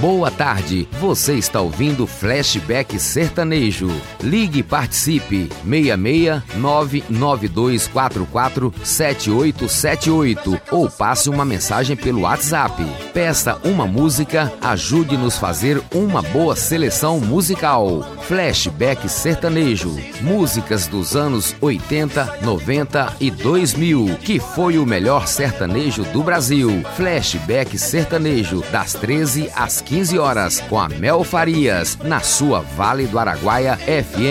Boa tarde, você está ouvindo Flashback Sertanejo. Ligue e participe, 66992447878 ou passe uma mensagem pelo WhatsApp. Peça uma música, ajude-nos a fazer uma boa seleção musical. Flashback Sertanejo, músicas dos anos 80, 90 e 2000, que foi o melhor sertanejo do Brasil. Flashback Sertanejo, das 13 às 15 horas, com a Mel Farias, na sua Vale do Araguaia FM